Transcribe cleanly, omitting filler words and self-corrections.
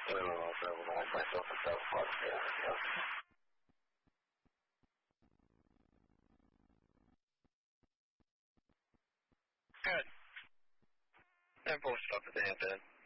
myself in South Park. Yeah. Good. 10-4 stop at the Hampton.